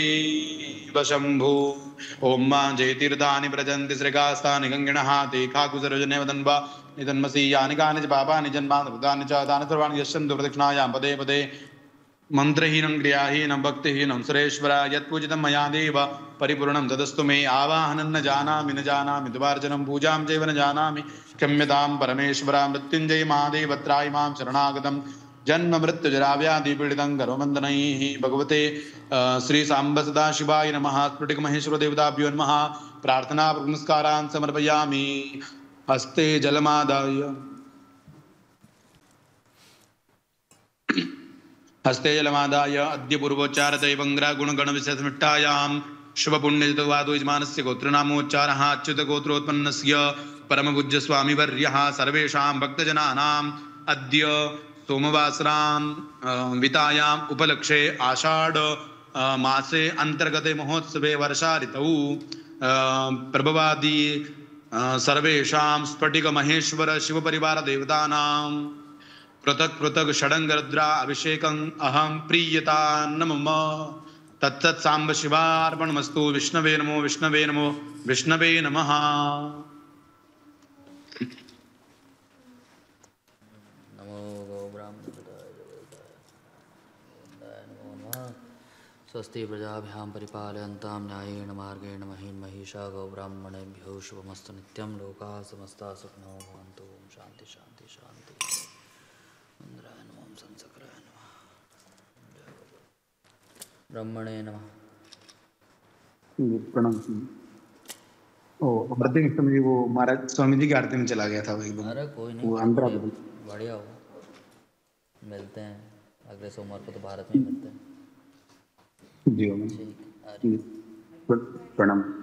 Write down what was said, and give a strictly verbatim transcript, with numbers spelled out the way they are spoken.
शंभु ओम मां जयतीर्थानि प्रजन्ति श्रीकास्तानि गंगिणः ते खाकुसर्जने वदन्वा निधन्मसि यानि कानि च पापानि जन्मानि भूतानि च तानि सर्वाणि यस्यन्तु प्रदक्षिणायां पदे पदे मंत्रहीनं क्रियाहीनं भक्तिहीनं सुरेश्वर यत्पूजितं मया देव परिपूर्णं तदस्तु मे आवाहनं न जानामि न जानामि द्वार्चनं पूजां चैव न जानामि क्षम्यतां परमेश्वर मृत्युञ्जय महादेव त्राहि मां शरणागतं जन्म मृत्यु जरा व्याधि पीड़ितं गर्ववन्दनैः भगवते श्री सांब सदाशिवाय नमः स्फटिक महेश्वर देवताभ्यो नमः प्रार्थना नमस्कारान् समर्पयामि हस्ते जलमादाय हस्ते जलमादाय अद्य पूर्वोच्चार दैवंग्रा गुणगण विशेषमिट्टायां शुभ पुण्यवादो यजमानस्य गोत्रनामोच्चारः अच्युत गोत्रोत्पन्नस्य परमपूज्य स्वामी वर्यः सर्वेषां भक्तजनानाम् अद्य सोमवासरां वितायाम् उपलक्षे आषाढ़ मासे अंतर्गते महोत्सवे वर्षा ऋतौ प्रभवादि सर्वेषां स्फटिक महेश्वर शिव परिवार देवतानां पृथक पृथक षडंगरुद्रा अभिषेकं अहं प्रीयता नमः तत्तत् सांब शिवार्पणमस्तु विष्णवे नमो विष्णवे नमो विष्णवे नमः। स्वस्ति प्रजाभ्यां परिपालयन्तां न्यायेन मार्गेण महीन् महिषा गौब्राह्मणेभ्यो शुभमस्तु नित्यं लोकाः समस्ताः सुखिनो भवन्तु। ओम शांति शांति शांति। इंद्राय नमः संसक्राय नमः ब्रह्मणे नमः। प्रणाम। ओ बर्थडे गिफ्ट में वो महाराज स्वामी जी की आरती में चला गया था वो एकदम। अरे कोई नहीं, वो अंदर बढ़िया हो। मिलते हैं अगले सोमवार को, तो भारत में ही मिलते हैं। जी ठीक। प्रणाम।